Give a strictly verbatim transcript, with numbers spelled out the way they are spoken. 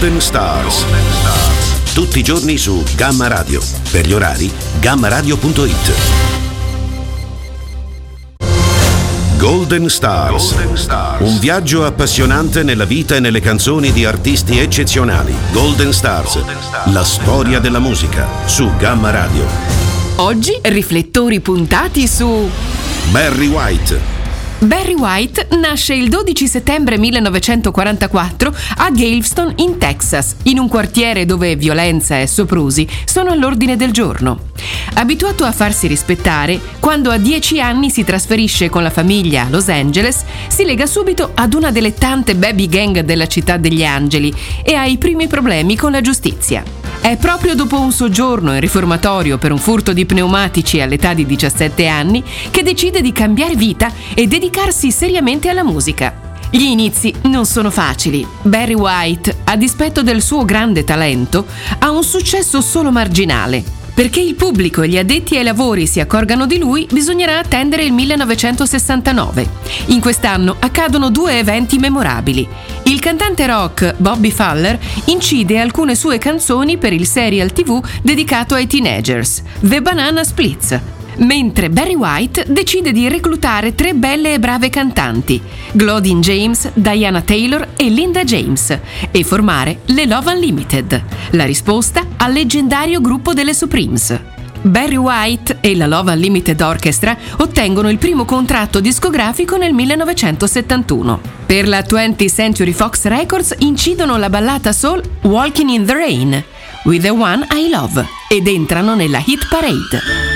Golden Stars. Tutti i giorni su Gamma Radio. Per gli orari, gamma radio punto it. Golden Stars. Golden Stars. Un viaggio appassionante nella vita e nelle canzoni di artisti eccezionali. Golden Stars. Golden Stars. La storia della musica su Gamma Radio. Oggi riflettori puntati su Barry White. Barry White nasce il dodici settembre millenovecentoquarantaquattro a Galveston, in Texas, in un quartiere dove violenza e soprusi sono all'ordine del giorno. Abituato a farsi rispettare, quando a dieci anni si trasferisce con la famiglia a Los Angeles, si lega subito ad una delle tante baby gang della città degli angeli e ha i primi problemi con la giustizia. È proprio dopo un soggiorno in riformatorio per un furto di pneumatici all'età di diciassette anni che decide di cambiare vita e dedicarsi seriamente alla musica. Gli inizi non sono facili. Barry White, a dispetto del suo grande talento, ha un successo solo marginale. Perché il pubblico e gli addetti ai lavori si accorgano di lui, bisognerà attendere il millenovecentosessantanove. In quest'anno accadono due eventi memorabili. Il cantante rock Bobby Fuller incide alcune sue canzoni per il serial tivù dedicato ai teenagers, The Banana Splits, mentre Barry White decide di reclutare tre belle e brave cantanti, Claudine James, Diana Taylor e Linda James, e formare le Love Unlimited, la risposta al leggendario gruppo delle Supremes. Barry White e la Love Unlimited Orchestra ottengono il primo contratto discografico nel millenovecentosettantuno. Per la twentieth Century Fox Records incidono la ballata soul Walking in the Rain, With the One I Love, ed entrano nella hit parade.